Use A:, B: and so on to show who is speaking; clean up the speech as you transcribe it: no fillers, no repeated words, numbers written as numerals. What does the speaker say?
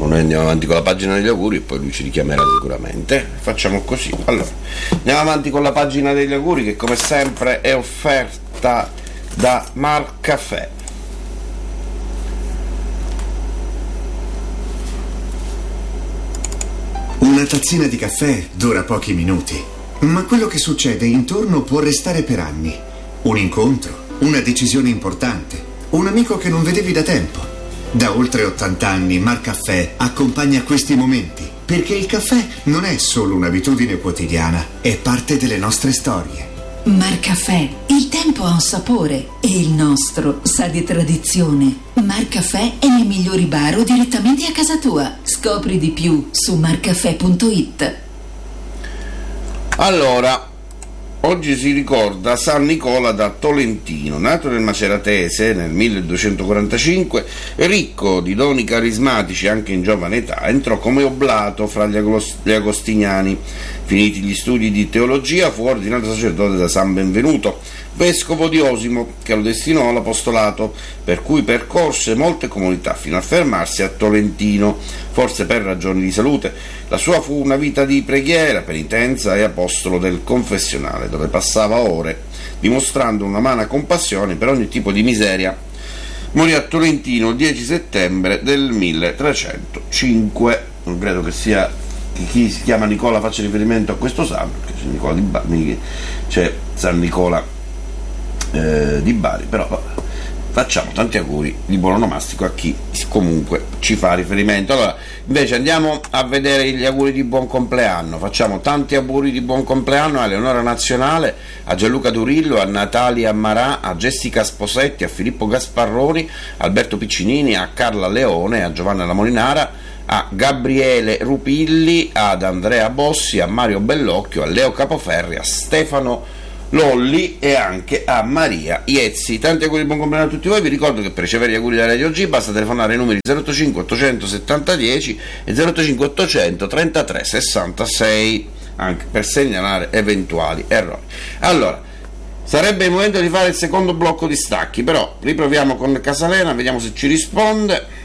A: noi andiamo avanti con la pagina degli auguri e poi lui ci richiamerà sicuramente. Facciamo così. Allora, andiamo avanti con la pagina degli auguri, che come sempre è offerta da Marcaffè.
B: Una tazzina di caffè dura pochi minuti, ma quello che succede intorno può restare per anni. Un incontro, una decisione importante, un amico che non vedevi da tempo. Da oltre 80 anni Marcaffè accompagna questi momenti, perché il caffè non è solo un'abitudine quotidiana, è parte delle nostre storie.
C: Marcaffè, il tempo ha un sapore e il nostro sa di tradizione. Marcaffè è nei migliori bar o direttamente a casa tua. Scopri di più su marcaffè.it.
A: Allora, oggi si ricorda San Nicola da Tolentino, nato nel Maceratese nel 1245, ricco di doni carismatici anche in giovane età, entrò come oblato fra gli agostiniani. Finiti gli studi di teologia, fu ordinato sacerdote da San Benvenuto, vescovo di Osimo, che lo destinò all'apostolato, per cui percorse molte comunità fino a fermarsi a Tolentino, forse per ragioni di salute. La sua fu una vita di preghiera, penitenza e apostolo del confessionale, dove passava ore dimostrando una umana compassione per ogni tipo di miseria. Morì a Tolentino il 10 settembre del 1305. Non credo che sia chi si chiama Nicola faccia riferimento a questo santo, perché c'è Nicola di Bari, c'è San Nicola di Bari, però facciamo tanti auguri di buon onomastico a chi comunque ci fa riferimento. Allora, invece andiamo a vedere gli auguri di buon compleanno. Facciamo tanti auguri di buon compleanno a Leonora Nazionale, a Gianluca Durillo, a Natalia Marà, a Jessica Sposetti, a Filippo Gasparroni, a Alberto Piccinini, a Carla Leone, a Giovanna La Molinara, a Gabriele Rupilli, ad Andrea Bossi, a Mario Bellocchio, a Leo Capoferri, a Stefano Lolli e anche a Maria Iezzi. Tanti auguri di buon compleanno a tutti voi. Vi ricordo che per ricevere gli auguri da Radio G basta telefonare ai numeri 085 870 10 e 085 800 33 66, anche per segnalare eventuali errori. Allora, sarebbe il momento di fare il secondo blocco di stacchi, però riproviamo con Casalena, vediamo se ci risponde.